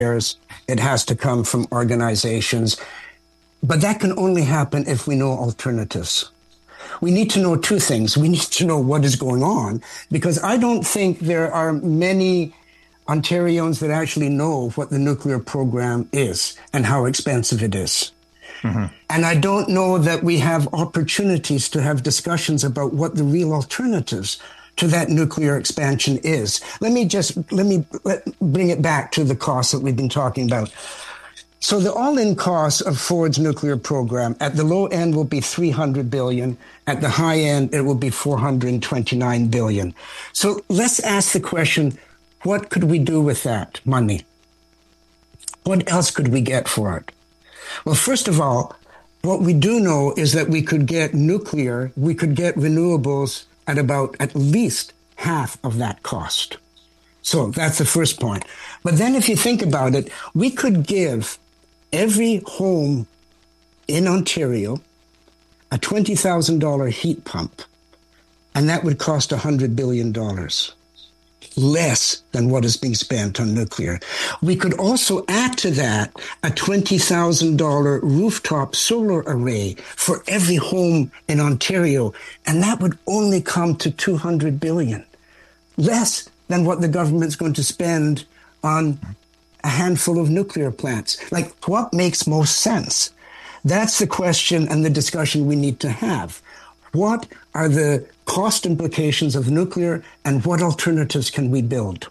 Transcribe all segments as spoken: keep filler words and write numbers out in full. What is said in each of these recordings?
It has to come from organizations. But that can only happen if we know alternatives. We need to know two things. We need to know what is going on, because I don't think there are many Ontarians that actually know what the nuclear program is and how expensive it is. Mm-hmm. And I don't know that we have opportunities to have discussions about what the real alternatives to that nuclear expansion is. Let me just, let me let, bring it back to the costs that we've been talking about. So the all-in cost of Ford's nuclear program at the low end will be three hundred billion dollars. At the high end, it will be four hundred twenty-nine billion dollars. So let's ask the question, what could we do with that money? What else could we get for it? Well, first of all, what we do know is that we could get nuclear, we could get renewables at about at least half of that cost. So that's the first point. But then if you think about it, we could give every home in Ontario a twenty thousand dollars heat pump, and that would cost one hundred billion dollars, less than what is being spent on nuclear. We could also add to that a twenty thousand dollars rooftop solar array for every home in Ontario, and that would only come to two hundred billion dollars, less than what the government's going to spend on a handful of nuclear plants. Like, what makes most sense? That's the question and the discussion we need to have. What are the cost implications of nuclear, and what alternatives can we build?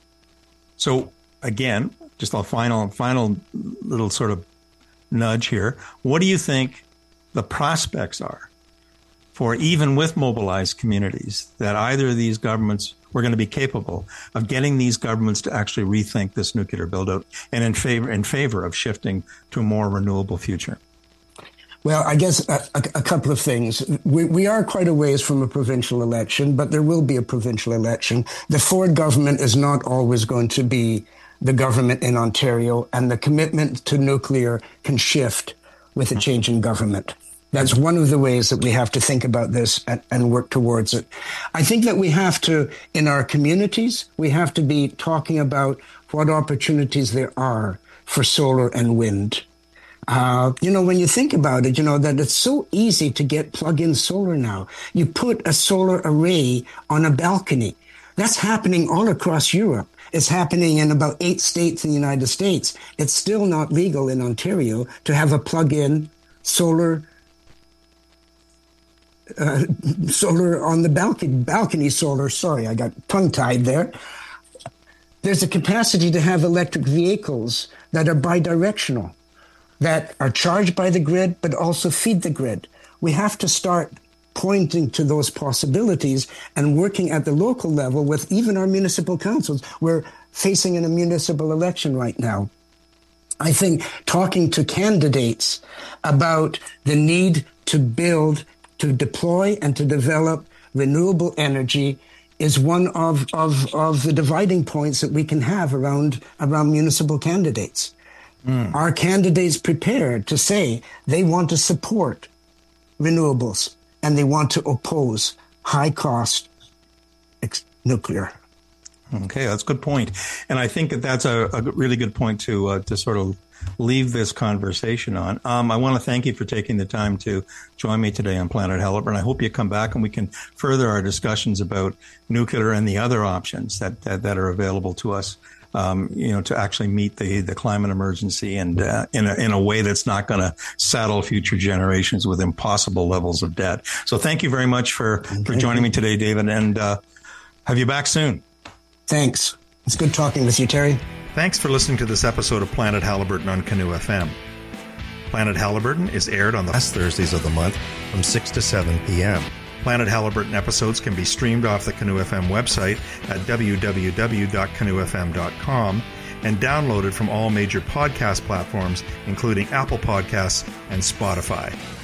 So again, just a final, final little sort of nudge here. What do you think the prospects are for, even with mobilized communities, that either of these governments were going to be capable of getting these governments to actually rethink this nuclear build-out and in favor, in favor of shifting to a more renewable future? Well, I guess a, a, a couple of things. We, we are quite a ways from a provincial election, but there will be a provincial election. The Ford government is not always going to be the government in Ontario, and the commitment to nuclear can shift with a change in government. That's one of the ways that we have to think about this and, and work towards it. I think that we have to, in our communities, we have to be talking about what opportunities there are for solar and wind. Uh, you know, when you think about it, you know, that it's so easy to get plug-in solar now. You put a solar array on a balcony. That's happening all across Europe. It's happening in about eight states in the United States. It's still not legal in Ontario to have a plug-in solar uh, solar on the balcony, balcony solar. Sorry, I got tongue-tied there. There's a capacity to have electric vehicles that are bidirectional, that are charged by the grid, but also feed the grid. We have to start pointing to those possibilities and working at the local level with even our municipal councils. We're facing in a municipal election right now. I think talking to candidates about the need to build, to deploy, and to develop renewable energy is one of, of, of the dividing points that we can have around, around municipal candidates. Mm. Are candidates prepared to say they want to support renewables and they want to oppose high-cost ex- nuclear? Okay, that's a good point. And I think that that's a, a really good point to uh, to sort of leave this conversation on. Um, I want to thank you for taking the time to join me today on Planet Halliburton. I hope you come back and we can further our discussions about nuclear and the other options that that, that are available to us. Um, you know, to actually meet the, the climate emergency and uh, in a, in a way that's not going to saddle future generations with impossible levels of debt. So thank you very much for, for joining me today, David, and uh, have you back soon. Thanks. It's good talking with you, Terry. Thanks for listening to this episode of Planet Halliburton on Canoe F M. Planet Halliburton is aired on the last Thursdays of the month from six to seven p.m. Planet Halliburton episodes can be streamed off the Canoe F M website at w w w dot canoe f m dot com and downloaded from all major podcast platforms, including Apple Podcasts and Spotify.